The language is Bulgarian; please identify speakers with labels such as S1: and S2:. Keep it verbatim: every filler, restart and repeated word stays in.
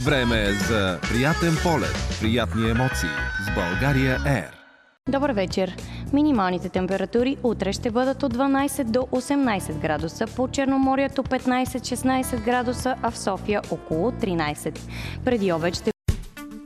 S1: Време за приятен полет, приятни емоции с България Ер.
S2: Добър вечер! Минималните температури утре ще бъдат от дванайсет до осемнайсет градуса, по Черноморието петнайсет до шестнайсет градуса, а в София около тринайсет. Преди обед ще